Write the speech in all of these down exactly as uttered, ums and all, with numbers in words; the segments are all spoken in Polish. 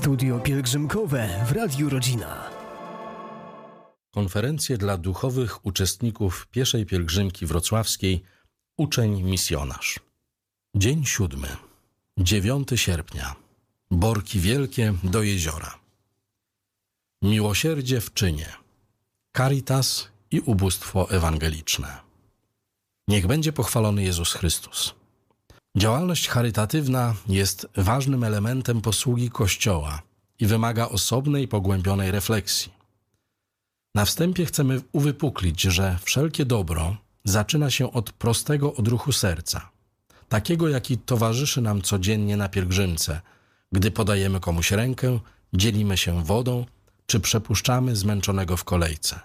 Studio pielgrzymkowe w Radiu Rodzina. Konferencje dla duchowych uczestników pieszej pielgrzymki wrocławskiej Uczeń Misjonarz. Dzień siódmy. dziewiątego sierpnia. Borki wielkie do jeziora. Miłosierdzie w czynie. Caritas i ubóstwo ewangeliczne. Niech będzie pochwalony Jezus Chrystus. Działalność charytatywna jest ważnym elementem posługi Kościoła i wymaga osobnej, pogłębionej refleksji. Na wstępie chcemy uwypuklić, że wszelkie dobro zaczyna się od prostego odruchu serca, takiego jaki towarzyszy nam codziennie na pielgrzymce, gdy podajemy komuś rękę, dzielimy się wodą, czy przepuszczamy zmęczonego w kolejce.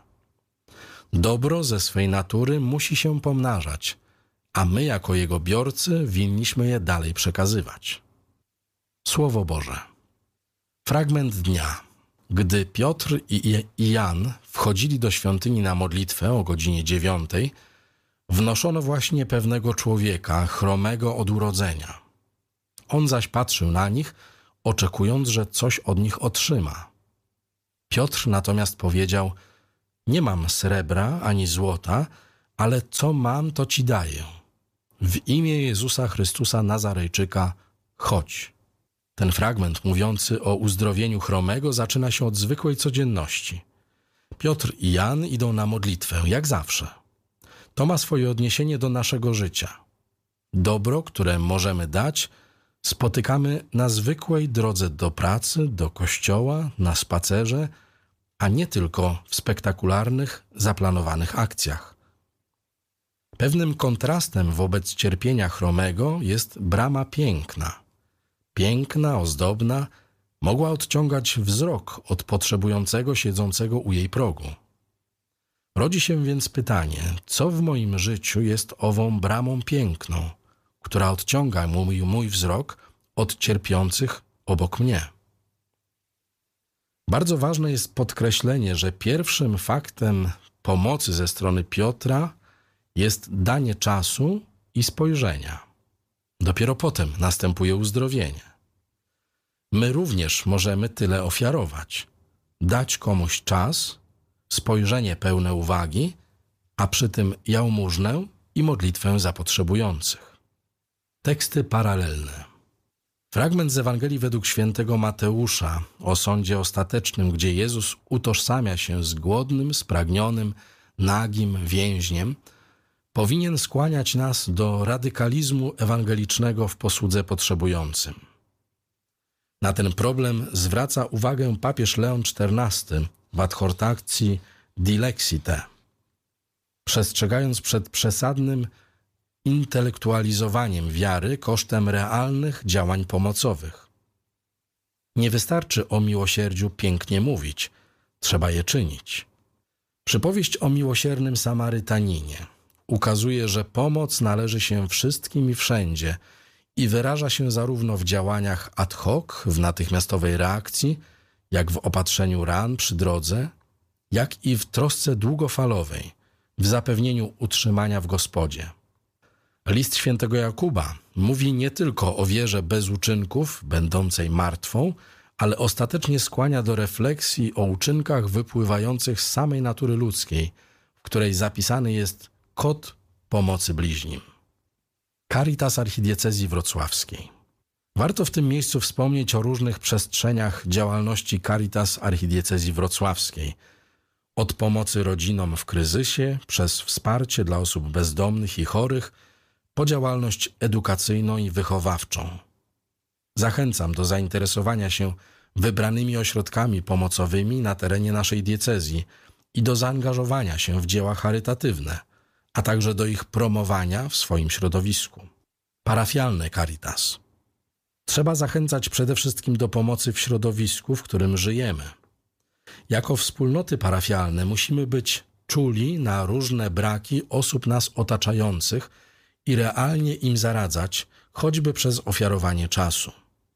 Dobro ze swej natury musi się pomnażać, a my jako jego biorcy winniśmy je dalej przekazywać. Słowo Boże. Fragment dnia. Gdy Piotr i Jan wchodzili do świątyni na modlitwę o godzinie dziewiątej, wnoszono właśnie pewnego człowieka, chromego od urodzenia. On zaś patrzył na nich, oczekując, że coś od nich otrzyma. Piotr natomiast powiedział: nie mam srebra ani złota, ale co mam, to ci daję. W imię Jezusa Chrystusa Nazarejczyka chodź. Ten fragment mówiący o uzdrowieniu chromego zaczyna się od zwykłej codzienności. Piotr i Jan idą na modlitwę, jak zawsze. To ma swoje odniesienie do naszego życia. Dobro, które możemy dać, spotykamy na zwykłej drodze do pracy, do kościoła, na spacerze, a nie tylko w spektakularnych, zaplanowanych akcjach. Pewnym kontrastem wobec cierpienia chromego jest brama piękna. Piękna, ozdobna, mogła odciągać wzrok od potrzebującego siedzącego u jej progu. Rodzi się więc pytanie, co w moim życiu jest ową bramą piękną, która odciąga mój, mój wzrok od cierpiących obok mnie. Bardzo ważne jest podkreślenie, że pierwszym faktem pomocy ze strony Piotra jest danie czasu i spojrzenia. Dopiero potem następuje uzdrowienie. My również możemy tyle ofiarować. Dać komuś czas, spojrzenie pełne uwagi, a przy tym jałmużnę i modlitwę za potrzebujących. Teksty paralelne. Fragment z Ewangelii według świętego Mateusza o sądzie ostatecznym, gdzie Jezus utożsamia się z głodnym, spragnionym, nagim więźniem, powinien skłaniać nas do radykalizmu ewangelicznego w posłudze potrzebującym. Na ten problem zwraca uwagę papież Leon czternasty w adhortacji Dilexite, przestrzegając przed przesadnym intelektualizowaniem wiary kosztem realnych działań pomocowych. Nie wystarczy o miłosierdziu pięknie mówić, trzeba je czynić. Przypowieść o miłosiernym Samarytaninie ukazuje, że pomoc należy się wszystkim i wszędzie i wyraża się zarówno w działaniach ad hoc, w natychmiastowej reakcji, jak w opatrzeniu ran przy drodze, jak i w trosce długofalowej, w zapewnieniu utrzymania w Gospodzie. List świętego Jakuba mówi nie tylko o wierze bez uczynków, będącej martwą, ale ostatecznie skłania do refleksji o uczynkach wypływających z samej natury ludzkiej, w której zapisany jest kod pomocy bliźnim. Caritas Archidiecezji Wrocławskiej. Warto w tym miejscu wspomnieć o różnych przestrzeniach działalności Caritas Archidiecezji Wrocławskiej. Od pomocy rodzinom w kryzysie, przez wsparcie dla osób bezdomnych i chorych, po działalność edukacyjną i wychowawczą. Zachęcam do zainteresowania się wybranymi ośrodkami pomocowymi na terenie naszej diecezji i do zaangażowania się w dzieła charytatywne, a także do ich promowania w swoim środowisku. Parafialne Caritas. Trzeba zachęcać przede wszystkim do pomocy w środowisku, w którym żyjemy. Jako wspólnoty parafialne musimy być czuli na różne braki osób nas otaczających i realnie im zaradzać, choćby przez ofiarowanie czasu.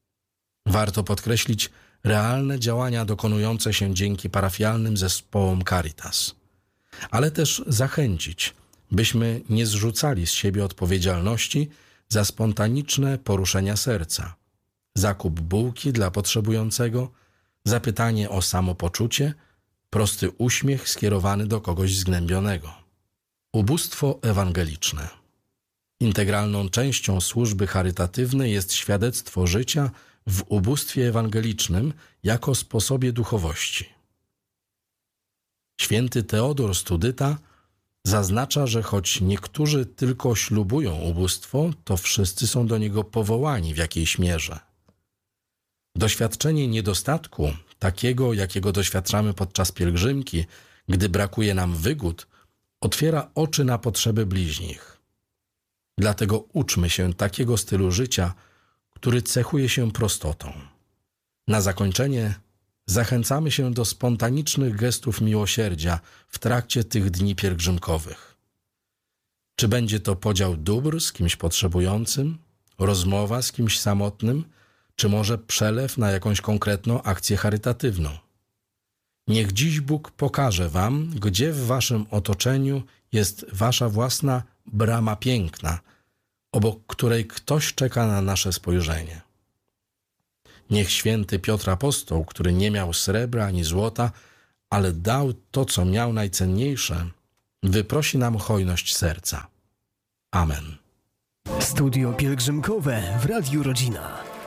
Warto podkreślić realne działania dokonujące się dzięki parafialnym zespołom Caritas, ale też zachęcić, byśmy nie zrzucali z siebie odpowiedzialności za spontaniczne poruszenia serca, zakup bułki dla potrzebującego, zapytanie o samopoczucie, prosty uśmiech skierowany do kogoś zgnębionego. Ubóstwo ewangeliczne. Integralną częścią służby charytatywnej jest świadectwo życia w ubóstwie ewangelicznym jako sposobie duchowości. Święty Teodor Studyta zaznacza, że choć niektórzy tylko ślubują ubóstwo, to wszyscy są do niego powołani w jakiejś mierze. Doświadczenie niedostatku, takiego jakiego doświadczamy podczas pielgrzymki, gdy brakuje nam wygód, otwiera oczy na potrzeby bliźnich. Dlatego uczmy się takiego stylu życia, który cechuje się prostotą. Na zakończenie zachęcamy się do spontanicznych gestów miłosierdzia w trakcie tych dni pielgrzymkowych. Czy będzie to podział dóbr z kimś potrzebującym, rozmowa z kimś samotnym, czy może przelew na jakąś konkretną akcję charytatywną? Niech dziś Bóg pokaże wam, gdzie w waszym otoczeniu jest wasza własna brama piękna, obok której ktoś czeka na nasze spojrzenie. Niech święty Piotr Apostoł, który nie miał srebra ani złota, ale dał to, co miał najcenniejsze, wyprosi nam hojność serca. Amen. Studio pielgrzymkowe w Radiu Rodzina.